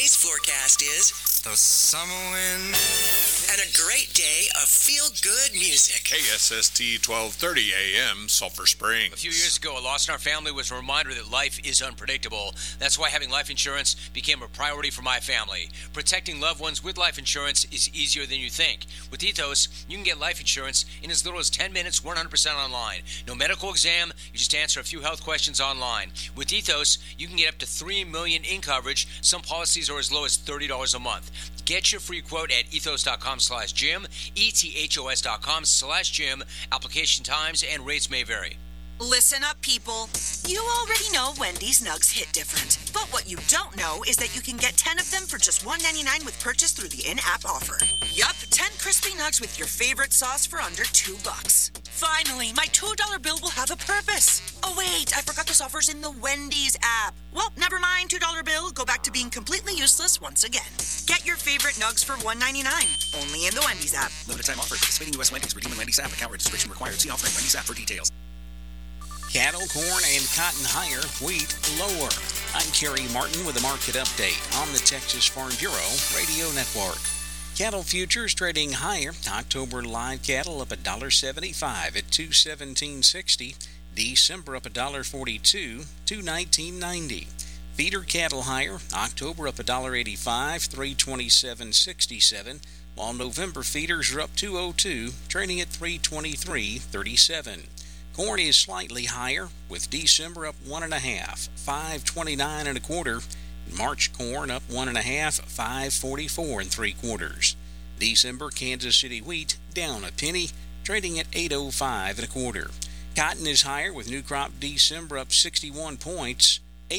Today's forecast is the summer wind and a great day of feel-good music. KSST 1230 AM, Sulphur Springs. A few years ago, a loss in our family was a reminder that life is unpredictable. That's why having life insurance became a priority for my family. Protecting loved ones with life insurance is easier than you think. With Ethos, you can get life insurance in as little as 10 minutes, 100% online. No medical exam, you just answer a few health questions online. With Ethos, you can get up to $3 million in coverage. Some policies are as low as $30 a month. Get your free quote at ethos.com/Jim, ethos.com/Jim. Application times and rates may vary. Listen up, people. You already know Wendy's nugs hit different. But what you don't know is that you can get 10 of them for just $1.99 with purchase through the in-app offer. Yup, 10 crispy nugs with your favorite sauce for under $2. Finally, my $2 bill will have a purpose. Oh wait, I forgot this offer's in the Wendy's app. Well, never mind, $2 bill. Go back to being completely useless once again. Get your favorite nugs for $1.99. Only in the Wendy's app. Limited time offer. Participating U.S. Wendy's. Redeem in Wendy's app. Account registration required. See offering Wendy's app for details. Cattle, corn, and cotton higher, wheat lower. I'm Kerry Martin with a market update on the Texas Farm Bureau Radio Network. Cattle futures trading higher. October live cattle up $1.75 at $217.60. December up $1.42, $219.90. Feeder cattle higher. October up $1.85, $327.67. While November feeders are up $2.02, trading at $323.37. Corn is slightly higher, with December up 1.5, $529.25. March corn up 1.5, $544 3/4. December Kansas City wheat down a penny, trading at $805 1/4. Cotton is higher, with new crop December up 61 points,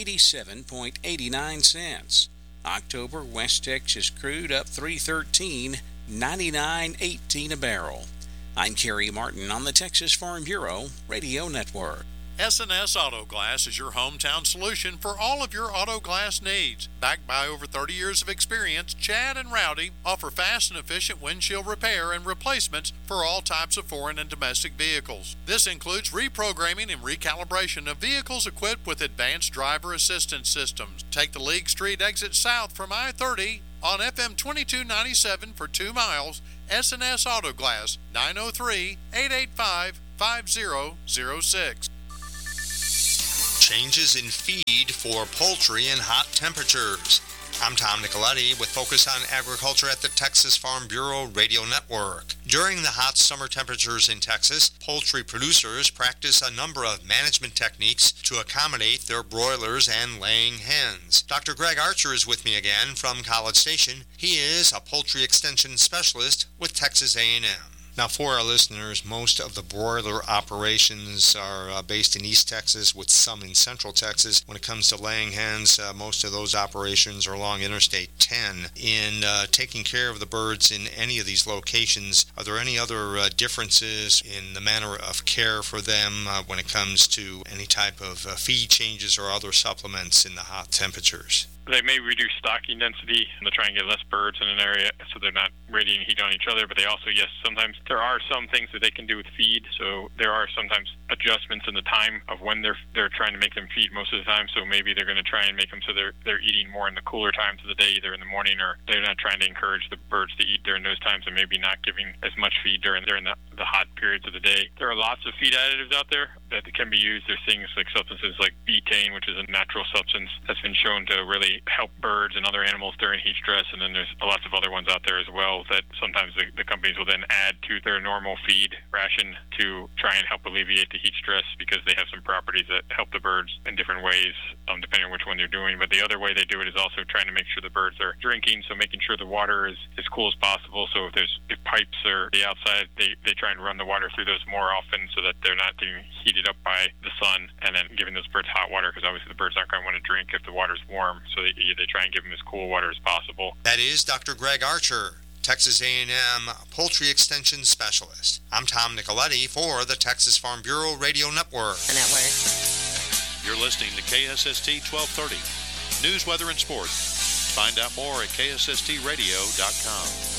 87.89 cents. October West Texas crude up $313, 99.18 a barrel. I'm Kerry Martin on the Texas Farm Bureau Radio Network. S&S Auto Glass is your hometown solution for all of your auto glass needs. Backed by over 30 years of experience, Chad and Rowdy offer fast and efficient windshield repair and replacements for all types of foreign and domestic vehicles. This includes reprogramming and recalibration of vehicles equipped with advanced driver assistance systems. Take the League Street exit south from I-30 on FM 2297 for 2 miles. S&S Auto Glass, 903-885-5006. Changes in feed for poultry in hot temperatures. I'm Tom Nicoletti with Focus on Agriculture at the Texas Farm Bureau Radio Network. During the hot summer temperatures in Texas, poultry producers practice a number of management techniques to accommodate their broilers and laying hens. Dr. Greg Archer is with me again from College Station. He is a poultry extension specialist with Texas A&M. Now, for our listeners, most of the broiler operations are based in East Texas, with some in Central Texas. When it comes to laying hens, most of those operations are along Interstate 10. In taking care of the birds in any of these locations, are there any other differences in the manner of care for them when it comes to any type of feed changes or other supplements in the hot temperatures? They may reduce stocking density to try and get less birds in an area so they're not radiating heat on each other, but they also, yes, sometimes there are some things that they can do with feed, so there are sometimes adjustments in the time of when they're trying to make them feed most of the time, so maybe they're going to try and make them so they're eating more in the cooler times of the day, either in the morning, or they're not trying to encourage the birds to eat during those times and maybe not giving as much feed during the hot periods of the day. There are lots of feed additives out there that can be used. There's things like substances like betaine, which is a natural substance that's been shown to really help birds and other animals during heat stress, and then there's lots of other ones out there as well that sometimes the companies will then add to their normal feed ration to try and help alleviate the heat stress, because they have some properties that help the birds in different ways, depending on which one they're doing. But the other way they do it is also trying to make sure the birds are drinking, so making sure the water is as cool as possible. So if pipes are the outside, they try and run the water through those more often so that they're not getting heated up by the sun, and then giving those birds hot water, because obviously the birds aren't going to want to drink if the water's warm, so they try and give them as cool water as possible. That is Dr. Greg Archer, Texas A&M Poultry Extension Specialist. I'm Tom Nicoletti for the Texas Farm Bureau Radio Network. You're listening to KSST 1230. News, weather, and sports. Find out more at KSSTradio.com.